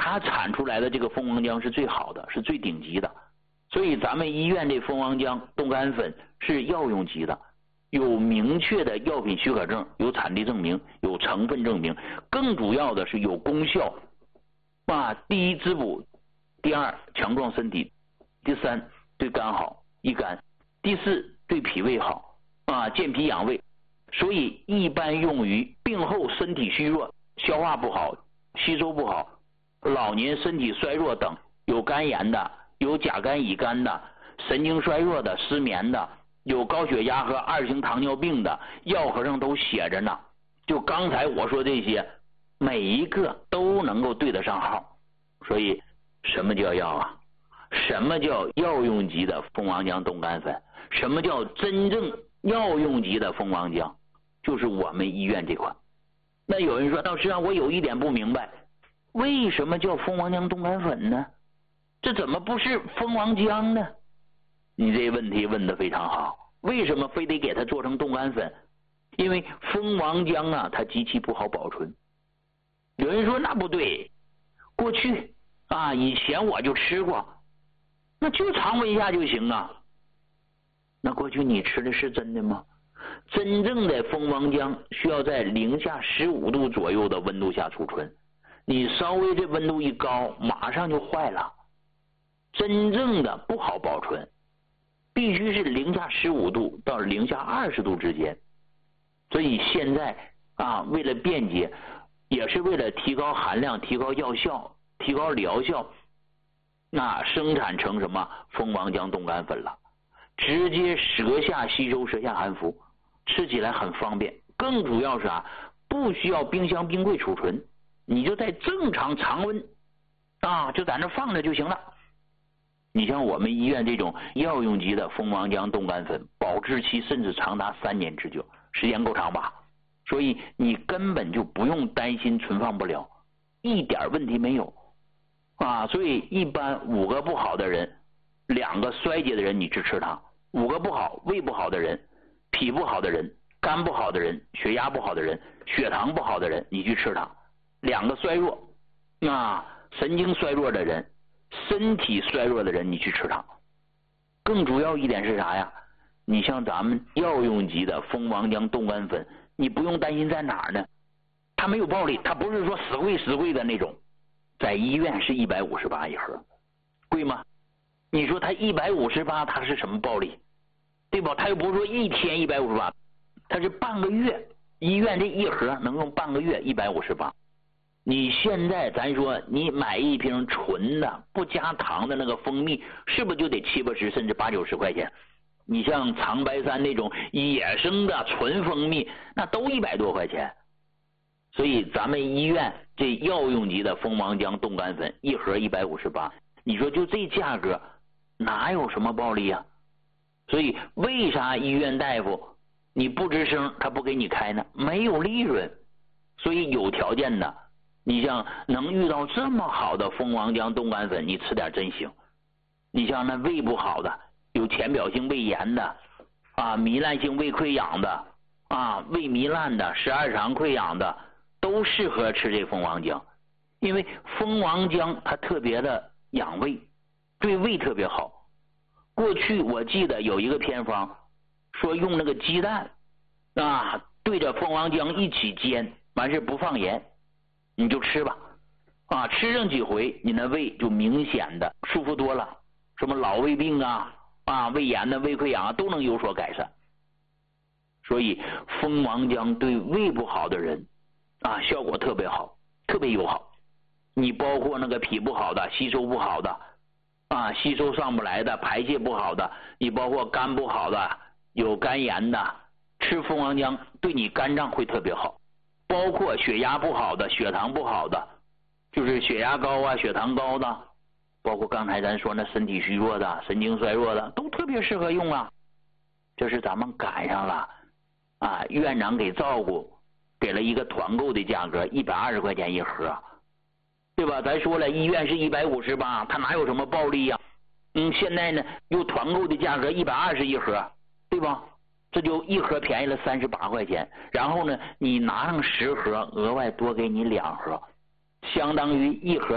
它产出来的这个蜂王浆是最好的，是最顶级的。所以咱们医院这蜂王浆冻干粉是药用级的，有明确的药品许可证，有产地证明，有成分证明，更主要的是有功效第一滋补，第二强壮身体，第三对肝好益肝，第四对脾胃好健脾养胃。所以一般用于病后身体虚弱、消化不好、吸收不好、老年身体衰弱等，有肝炎的，有甲肝乙肝的，神经衰弱的，失眠的，有高血压和2型糖尿病的，药盒上都写着呢。就刚才我说这些，每一个都能够对得上号。所以什么叫药啊？什么叫药用级的蜂王浆冻干粉？什么叫真正药用级的蜂王浆？就是我们医院这款。那有人说，老师啊，我有一点不明白，为什么叫蜂王浆冻干粉呢？这怎么不是蜂王浆呢？你这问题问得非常好。为什么非得给它做成冻干粉？因为蜂王浆它极其不好保存。有人说那不对，过去以前我就吃过，那就常温下就行啊。那过去你吃的是真的吗？真正的蜂王浆需要在零下15度左右的温度下储存，你稍微这温度一高，马上就坏了。真正的不好保存，必须是零下15度到零下20度之间。所以现在为了便捷，也是为了提高含量、提高药效、提高疗效，生产成什么蜂王浆冻干粉了，直接舌下吸收、舌下含服，吃起来很方便。更主要是不需要冰箱冰柜储存，你就在正常常温就在那放着就行了。你像我们医院这种药用级的蜂王浆冻干粉，保质期甚至长达3年之久，时间够长吧？所以你根本就不用担心存放不了，一点问题没有所以一般5个不好的人，2个衰竭的人你只吃它，5个不好，胃不好的人，脾不好的人，肝不好的人，血压不好的人，血糖不好的人，你去吃它；2个衰弱神经衰弱的人，身体衰弱的人，你去吃它。更主要一点是啥呀？你像咱们药用级的蜂王浆冻干粉，你不用担心在哪儿呢？它没有暴利，它不是说死贵的那种。在医院是158一盒，贵吗？你说它158，它是什么暴利？对吧？它又不是说一天158，它是半个月，医院这一盒能用半个月158。你现在咱说你买一瓶纯的不加糖的那个蜂蜜，是不是就得70-80甚至80-90块钱？你像长白山那种野生的纯蜂蜜，那都100多块钱。所以咱们医院这药用级的蜂王浆冻干粉一盒158，你说就这价格哪有什么暴利啊？所以为啥医院大夫你不吱声他不给你开呢？没有利润。所以有条件的，你像能遇到这么好的蜂王浆冻干粉，你吃点真行。你像那胃不好的，有浅表性胃炎的糜烂性胃溃疡的胃糜烂的，12肠溃疡的，都适合吃这蜂王浆。因为蜂王浆它特别的养胃，对胃特别好。过去我记得有一个偏方说用那个鸡蛋对着蜂王浆一起煎，完事不放盐，你就吃吧吃上几回你的胃就明显的舒服多了，什么老胃病胃炎的胃溃疡都能有所改善。所以蜂王浆对胃不好的人效果特别好，特别友好。你包括那个脾不好的，吸收不好的吸收上不来的，排泄不好的，你包括肝不好的，有肝炎的，吃蜂王浆对你肝脏会特别好。包括血压不好的，血糖不好的，就是血压高血糖高的，包括刚才咱说那身体虚弱的，神经衰弱的，都特别适合用这是咱们赶上了院长给照顾，给了一个团购的价格120块钱一盒，对吧？咱说了医院是158，它哪有什么暴利呀？现在呢又团购的价格120一盒，对吧？这就一盒便宜了38块钱，然后呢你拿上10盒，额外多给你2盒，相当于一盒